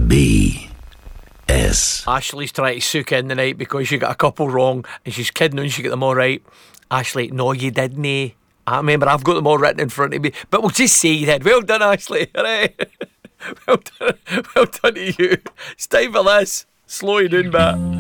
B S. Ashley's trying to sook in the night because you got a couple wrong and she's kidding on she got them all right. Ashley, no you didn't. I remember I've got them all written in front of me, but we'll just say you did. Well done, Ashley. Hooray. Well done to you. It's time for this. Slow you down, Matt.